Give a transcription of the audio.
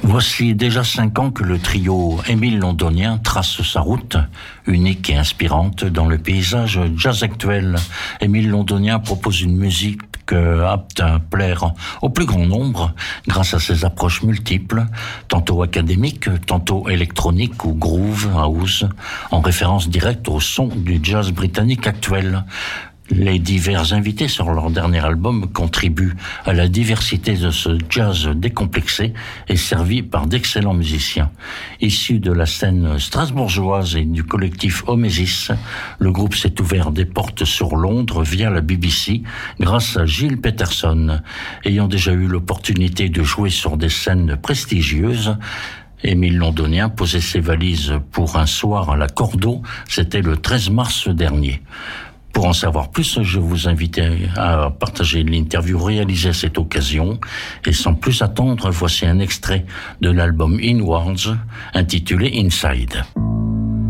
Voici déjà 5 ans que le trio Émile Londonien trace sa route, unique et inspirante dans le paysage jazz actuel. Émile Londonien propose une musique apte à plaire au plus grand nombre grâce à ses approches multiples, tantôt académiques, tantôt électroniques ou groove, house, en référence directe au son du jazz britannique actuel. Les divers invités sur leur dernier album contribuent à la diversité de ce jazz décomplexé et servi par d'excellents musiciens. Issus de la scène strasbourgeoise et du collectif Omesis, le groupe s'est ouvert des portes sur Londres via la BBC grâce à Gilles Peterson. Ayant déjà eu l'opportunité de jouer sur des scènes prestigieuses, Émile Londonien posait ses valises pour un soir à la Cordeau, c'était le 13 mars dernier. Pour en savoir plus, je vous invite à partager l'interview réalisée à cette occasion. Et sans plus attendre, voici un extrait de l'album Inwards, intitulé Inside.